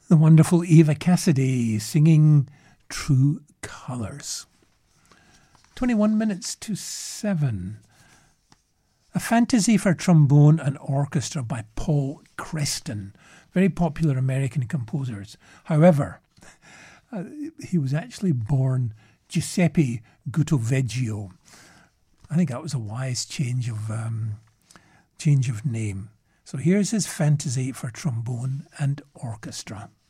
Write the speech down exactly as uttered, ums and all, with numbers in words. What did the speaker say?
The wonderful Eva Cassidy singing True Colours. twenty-one minutes to seven. A Fantasy for Trombone and Orchestra by Paul Creston. Very popular American composer. However, uh, he was actually born Giuseppe Gutoveggio. I think that was a wise change of um, change of name. So here's his Fantasy for Trombone and Orchestra.